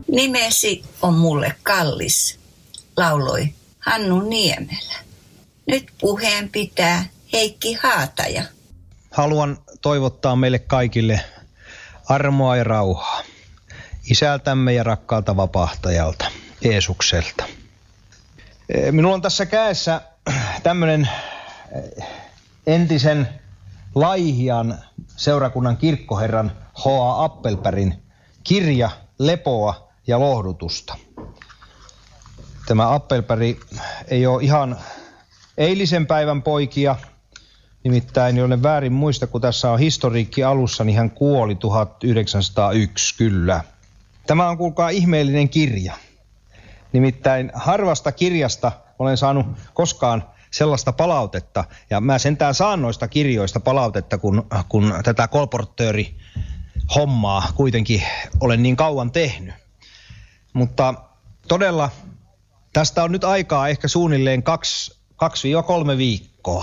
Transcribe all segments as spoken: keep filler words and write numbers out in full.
Nimesi on mulle kallis, lauloi Hannu Niemelä. Nyt puheen pitää Heikki Haataja. Haluan toivottaa meille kaikille armoa ja rauhaa Isältämme ja rakkaalta vapahtajalta, Jeesukselta. Minulla on tässä kädessä tämmöinen entisen Laihian seurakunnan kirkkoherran H A Appelbergin kirja Lepoa ja lohdutusta. Tämä Appelberg ei ole ihan eilisen päivän poikia, nimittäin jolle väärin muista, kun tässä on historiikki alussa, niin hän kuoli tuhatyhdeksänsataayksi, kyllä. Tämä on, kuulkaa, ihmeellinen kirja. Nimittäin harvasta kirjasta olen saanut koskaan sellaista palautetta, ja mä sentään saan noista kirjoista palautetta, kun, kun tätä kolportööri-hommaa kuitenkin olen niin kauan tehnyt. Mutta todella tästä on nyt aikaa ehkä suunnilleen kaksi, kaksi kolme viikkoa.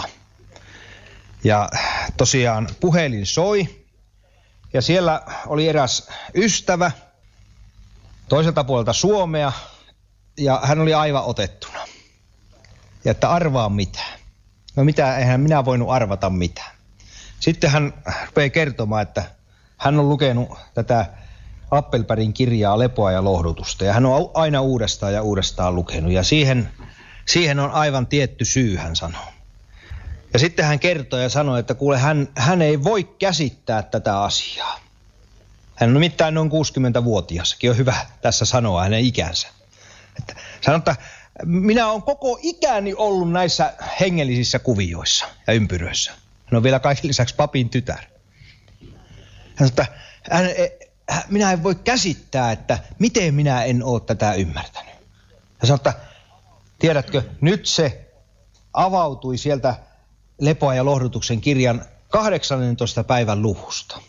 Ja tosiaan puhelin soi, ja siellä oli eräs ystävä toiselta puolelta Suomea, ja hän oli aivan otettuna. Ja että arvaa mitään. No mitä, eihän minä voinut arvata mitään. Sitten hän rupeaa kertomaan, että hän on lukenut tätä Appelbergin kirjaa Lepoa ja lohdutusta. Ja hän on aina uudestaan ja uudestaan lukenut. Ja siihen, siihen on aivan tietty syy, hän sanoo. Ja sitten hän kertoi ja sanoi, että kuule, hän, hän ei voi käsittää tätä asiaa. Hän on nimittäin noin kuusikymmentävuotiassakin. On hyvä tässä sanoa hänen ikänsä. Että, sanoi, että minä olen koko ikäni ollut näissä hengellisissä kuvioissa ja ympyröissä. Hän on vielä kaiken lisäksi papin tytär. Hän sanoi, että hän, minä en voi käsittää, että miten minä en ole tätä ymmärtänyt. Hän sanoi, että tiedätkö, nyt se avautui sieltä Lepoa ja lohdutuksen kirjan kahdeksannentoista päivän luvusta.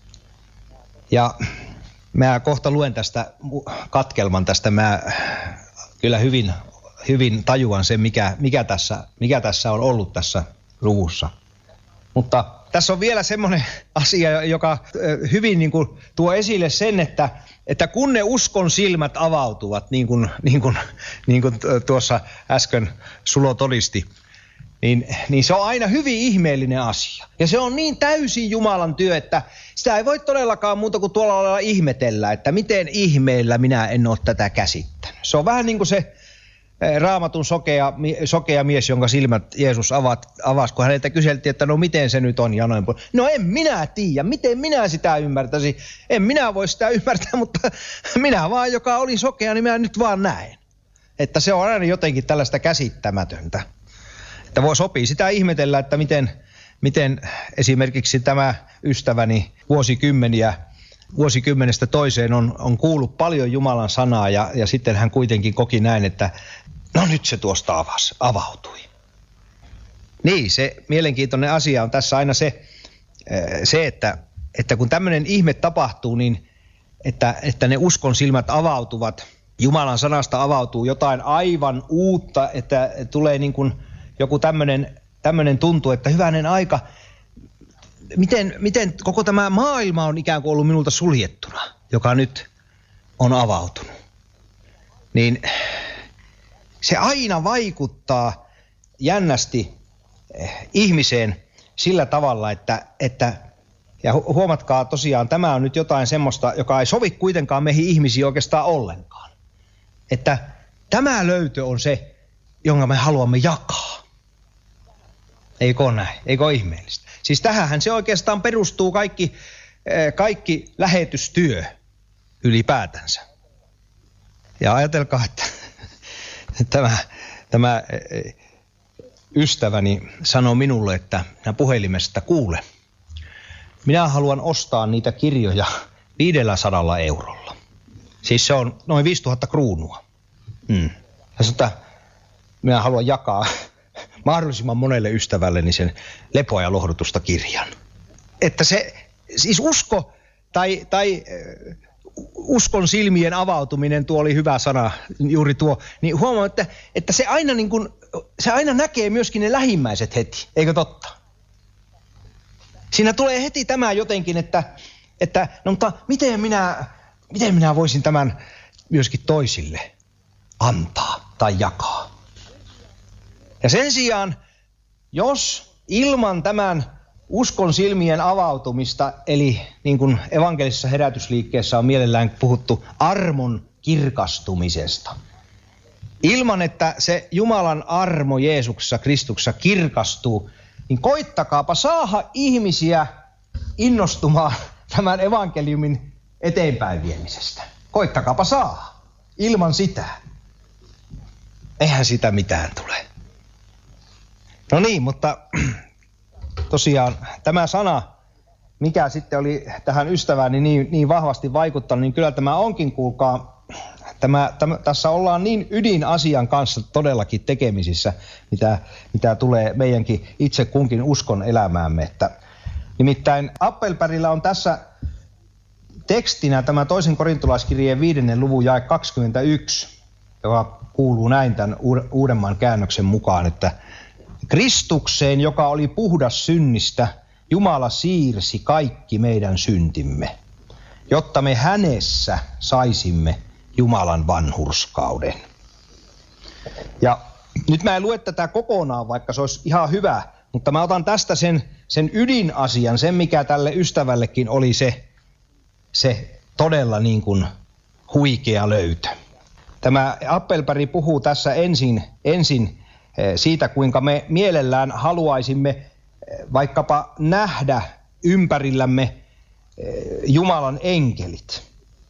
Ja mä kohta luen tästä katkelman tästä. Mä kyllä hyvin, hyvin tajuan sen, mikä, mikä, tässä, mikä tässä on ollut tässä luvussa. Mutta tässä on vielä semmoinen asia, joka hyvin niin kuin tuo esille sen, että, että kun ne uskon silmät avautuvat, niin kuin, niin kuin, niin kuin tuossa äsken Sulo todisti, Niin, niin se on aina hyvin ihmeellinen asia. Ja se on niin täysin Jumalan työ, että sitä ei voi todellakaan muuta kuin tuolla lailla ihmetellä, että miten ihmeellä minä en ole tätä käsittänyt. Se on vähän niin kuin se Raamatun sokea, sokea mies, jonka silmät Jeesus avasi, kun häneltä kyseltiin, että no miten se nyt on ja noin pois. No en minä tiedä, miten minä sitä ymmärtäisin. En minä voi sitä ymmärtää, mutta minä vaan, joka oli sokea, niin minä nyt vaan näen. Että se on aina jotenkin tällaista käsittämätöntä. Että voi sopii sitä ihmetellä, että miten, miten esimerkiksi tämä ystäväni vuosikymmeniä, vuosikymmenestä toiseen on, on kuullut paljon Jumalan sanaa ja, ja sitten hän kuitenkin koki näin, että no nyt se tuosta avasi, avautui. Niin, se mielenkiintoinen asia on tässä aina se, se että, että kun tämmöinen ihme tapahtuu, niin että, että ne uskon silmät avautuvat, Jumalan sanasta avautuu jotain aivan uutta, että tulee niin kuin joku tämmöinen, tämmöinen tuntuu, että hyvänen aika, miten, miten koko tämä maailma on ikään kuin ollut minulta suljettuna, joka nyt on avautunut. Niin se aina vaikuttaa jännästi ihmiseen sillä tavalla, että, että ja huomatkaa tosiaan, tämä on nyt jotain semmoista, joka ei sovi kuitenkaan meihin ihmisiin oikeastaan ollenkaan. Että tämä löytö on se, jonka me haluamme jakaa. Eikö ole näin? Eikö ole ihmeellistä? Siis tähänhän se oikeastaan perustuu kaikki, kaikki lähetystyö ylipäätänsä. Ja ajatelkaa, että tämä, tämä ystäväni sanoi minulle, että minä puhelimesta kuule. Minä haluan ostaa niitä kirjoja viidelläsadalla eurolla. Siis se on noin viisituhatta kruunua. Hmm. Ja sanoi, että minä haluan jakaa mahdollisimman monelle ystävälleni sen Lepoa ja lohdutusta kirjan. Että se, siis usko tai, tai uskon silmien avautuminen, tuo oli hyvä sana, juuri tuo, niin huomaa, että, että se, aina niin kuin, se aina näkee myöskin ne lähimmäiset heti, eikö totta? Siinä tulee heti tämä jotenkin, että, että no mutta miten minä, miten minä voisin tämän, myöskin toisille antaa tai jakaa. Ja sen sijaan, jos ilman tämän uskon silmien avautumista, eli niin kuin evankelisessa herätysliikkeessä on mielellään puhuttu armon kirkastumisesta. Ilman, että se Jumalan armo Jeesuksessa Kristuksessa kirkastuu, niin koittakaapa saada ihmisiä innostumaan tämän evankeliumin eteenpäin viemisestä. Koittakaapa saada. Ilman sitä. Eihän sitä mitään tule. No niin, mutta tosiaan tämä sana, mikä sitten oli tähän ystävääni niin, niin vahvasti vaikuttanut, niin kyllä tämä onkin, kuulkaa, tämä, tämä, tässä ollaan niin ydinasian kanssa todellakin tekemisissä, mitä, mitä tulee meidänkin itse kunkin uskon elämäämme. Että, nimittäin Appelbergillä on tässä tekstinä tämä toisen korintolaiskirjeen viidennen luvun jae kaksikymmentäyksi, joka kuuluu näin tämän uudemman käännöksen mukaan, että Kristukseen, joka oli puhdas synnistä, Jumala siirsi kaikki meidän syntimme, jotta me hänessä saisimme Jumalan vanhurskauden. Ja nyt mä en lue tätä kokonaan, vaikka se olisi ihan hyvä, mutta mä otan tästä sen, sen ydinasian, sen mikä tälle ystävällekin oli se, se todella niin kuin huikea löytö. Tämä Appelberg puhuu tässä ensin, ensin siitä, kuinka me mielellään haluaisimme vaikkapa nähdä ympärillämme Jumalan enkelit.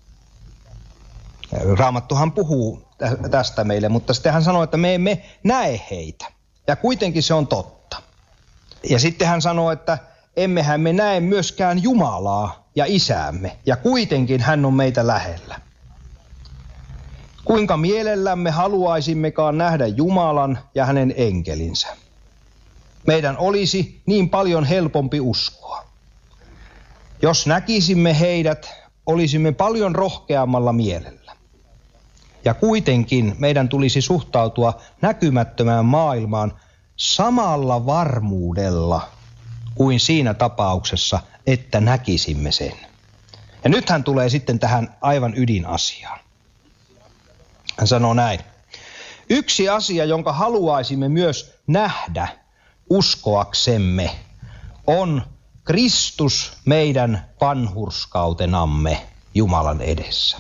Raamattuhan puhuu tästä meille, mutta sitten hän sanoo, että me emme näe heitä. Ja kuitenkin se on totta. Ja sitten hän sanoo, että emmehän me näe myöskään Jumalaa ja Isäämme, ja kuitenkin hän on meitä lähellä. Kuinka mielellämme haluaisimmekaan nähdä Jumalan ja hänen enkelinsä. Meidän olisi niin paljon helpompi uskoa. Jos näkisimme heidät, olisimme paljon rohkeammalla mielellä. Ja kuitenkin meidän tulisi suhtautua näkymättömään maailmaan samalla varmuudella kuin siinä tapauksessa, että näkisimme sen. Ja nythän tulee sitten tähän aivan ydinasiaan. Hän sanoo näin. Yksi asia, jonka haluaisimme myös nähdä uskoaksemme, on Kristus meidän vanhurskautenamme Jumalan edessä.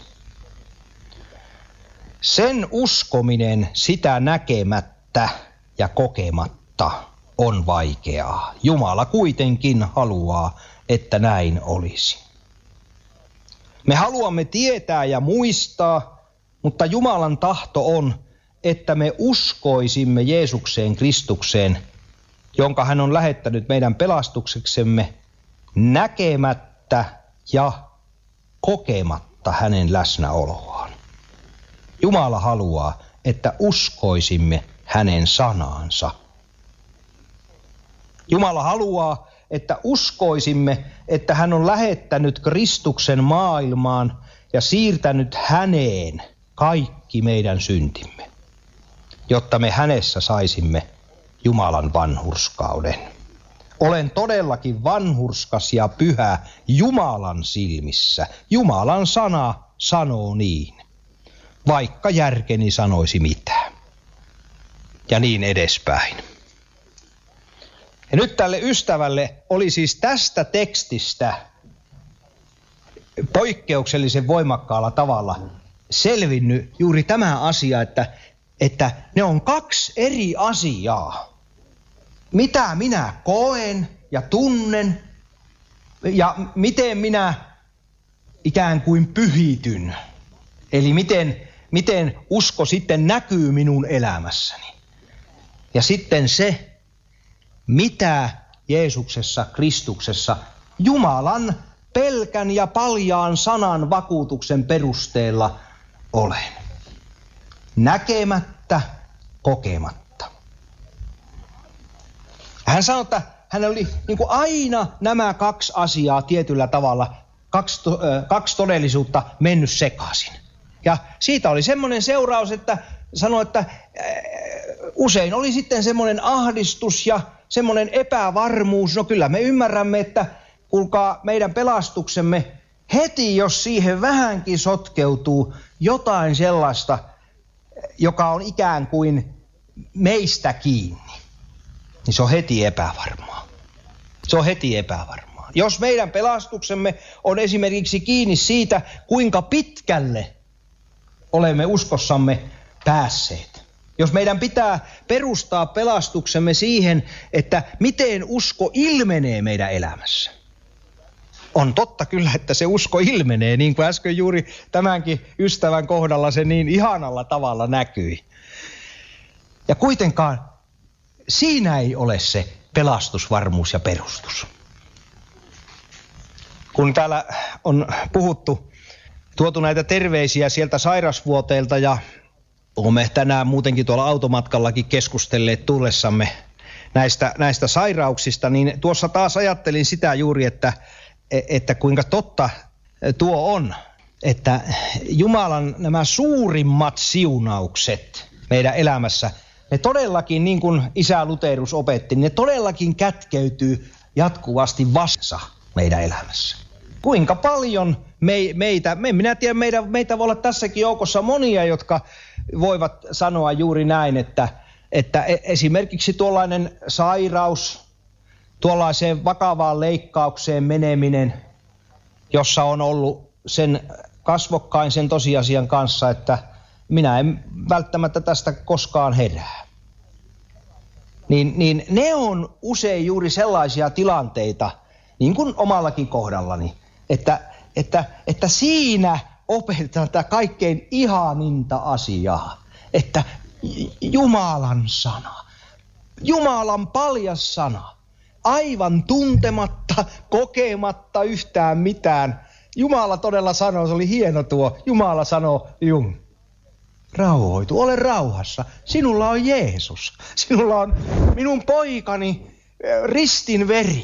Sen uskominen sitä näkemättä ja kokematta on vaikeaa. Jumala kuitenkin haluaa, että näin olisi. Me haluamme tietää ja muistaa, mutta Jumalan tahto on, että me uskoisimme Jeesukseen Kristukseen, jonka hän on lähettänyt meidän pelastukseksemme näkemättä ja kokematta hänen läsnäoloaan. Jumala haluaa, että uskoisimme hänen sanaansa. Jumala haluaa, että uskoisimme, että hän on lähettänyt Kristuksen maailmaan ja siirtänyt häneen kaikki meidän syntimme, jotta me hänessä saisimme Jumalan vanhurskauden. Olen todellakin vanhurskas ja pyhä Jumalan silmissä. Jumalan sana sanoo niin, vaikka järkeni sanoisi mitään. Ja niin edespäin. Ja nyt tälle ystävälle oli siis tästä tekstistä poikkeuksellisen voimakkaalla tavalla selvinnyt juuri tämä asia, että, että ne on kaksi eri asiaa. Mitä minä koen ja tunnen ja miten minä ikään kuin pyhityn. Eli miten, miten usko sitten näkyy minun elämässäni. Ja sitten se, mitä Jeesuksessa, Kristuksessa, Jumalan pelkän ja paljaan sanan vakuutuksen perusteella olen. Näkemättä, kokematta. Hän sanoi, että hänellä oli niin kuin aina nämä kaksi asiaa tietyllä tavalla, kaksi, kaksi todellisuutta mennyt sekaisin. Ja siitä oli semmoinen seuraus, että sanoi, että usein oli sitten semmoinen ahdistus ja semmoinen epävarmuus. No kyllä me ymmärrämme, että kuulkaa meidän pelastuksemme heti jos siihen vähänkin sotkeutuu jotain sellaista, joka on ikään kuin meistä kiinni, niin se on heti epävarmaa. Se on heti epävarmaa. Jos meidän pelastuksemme on esimerkiksi kiinni siitä, kuinka pitkälle olemme uskossamme päässeet. Jos meidän pitää perustaa pelastuksemme siihen, että miten usko ilmenee meidän elämässä. On totta kyllä, että se usko ilmenee, niin kuin äsken juuri tämänkin ystävän kohdalla se niin ihanalla tavalla näkyi. Ja kuitenkaan siinä ei ole se pelastusvarmuus ja perustus. Kun täällä on puhuttu, tuotu näitä terveisiä sieltä sairasvuoteilta ja olemme tänään muutenkin tuolla automatkallakin keskustelleet tullessamme näistä, näistä sairauksista, niin tuossa taas ajattelin sitä juuri, että, että kuinka totta tuo on, että Jumalan nämä suurimmat siunaukset meidän elämässä, ne todellakin, niin kuin isä Luterus opetti, ne todellakin kätkeytyy jatkuvasti vastassa meidän elämässä. Kuinka paljon me, meitä, me, minä tiedän, meitä, meitä voi olla tässäkin joukossa monia, jotka voivat sanoa juuri näin, että, että esimerkiksi tuollainen sairaus, tuollaiseen vakavaan leikkaukseen meneminen, jossa on ollut sen kasvokkain sen tosiasian kanssa, että minä en välttämättä tästä koskaan herää. Niin, niin ne on usein juuri sellaisia tilanteita, niin kuin omallakin kohdallani, että, että, että siinä opetetaan tätä kaikkein ihaninta asiaa, että Jumalan sana, Jumalan paljas sana, aivan tuntematta, kokematta yhtään mitään. Jumala todella sanoo, se oli hieno tuo, Jumala sanoo, Jung, rauhoitu, ole rauhassa, sinulla on Jeesus, sinulla on minun poikani ristin veri.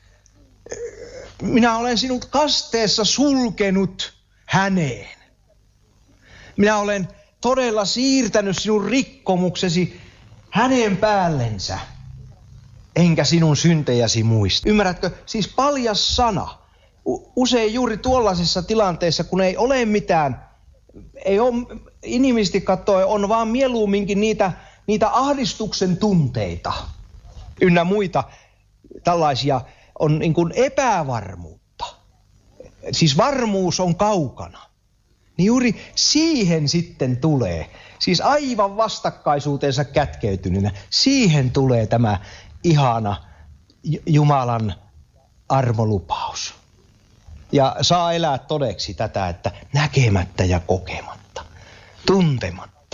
Minä olen sinut kasteessa sulkenut häneen. Minä olen todella siirtänyt sinun rikkomuksesi hänen päällensä, enkä sinun syntejäsi muista. Ymmärrätkö? Siis paljas sana. Usein juuri tuollaisessa tilanteessa, kun ei ole mitään, ei ole inhimillisesti katsoen, on vaan mieluumminkin niitä, niitä ahdistuksen tunteita ynnä muita tällaisia, on niin kuin epävarmuutta. Siis varmuus on kaukana. Niin juuri siihen sitten tulee, siis aivan vastakkaisuutensa kätkeytyneenä, siihen tulee tämä ihana Jumalan armolupaus. Ja saa elää todeksi tätä, että näkemättä ja kokematta, tuntematta.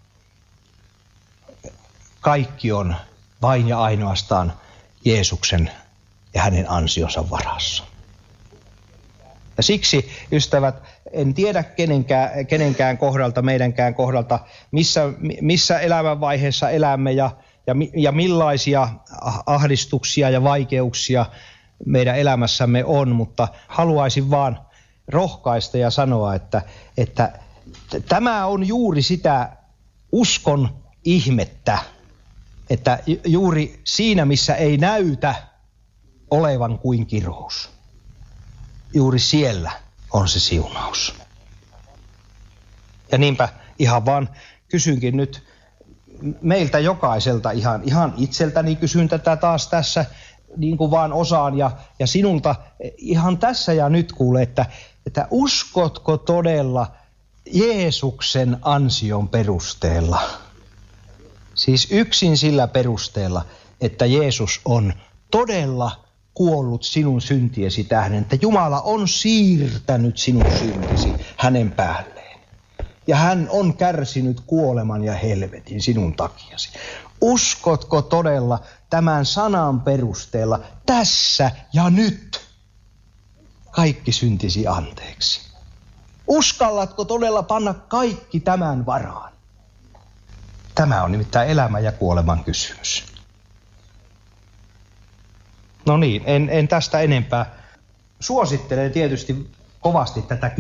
Kaikki on vain ja ainoastaan Jeesuksen ja hänen ansionsa varassa. Ja siksi, ystävät, en tiedä kenenkään, kenenkään kohdalta, meidänkään kohdalta, missä, missä elämänvaiheessa elämme ja, ja, ja millaisia ahdistuksia ja vaikeuksia meidän elämässämme on, mutta haluaisin vaan rohkaista ja sanoa, että, että tämä on juuri sitä uskon ihmettä, että juuri siinä, missä ei näytä olevan kuin kirous, juuri siellä on se siunaus. Ja niinpä ihan vaan kysynkin nyt meiltä jokaiselta, ihan, ihan itseltäni kysyn tätä taas tässä, niin kuin vaan osaan, ja, ja sinulta ihan tässä ja nyt kuule, että, että uskotko todella Jeesuksen ansion perusteella? Siis yksin sillä perusteella, että Jeesus on todella kuollut sinun syntiesi tähden, että Jumala on siirtänyt sinun syntisi hänen päälleen. Ja hän on kärsinyt kuoleman ja helvetin sinun takiasi. Uskotko todella tämän sanan perusteella tässä ja nyt kaikki syntisi anteeksi? Uskallatko todella panna kaikki tämän varaan? Tämä on nimittäin elämän ja kuoleman kysymys. No niin, en, en tästä enempää. Suosittelen tietysti kovasti tätä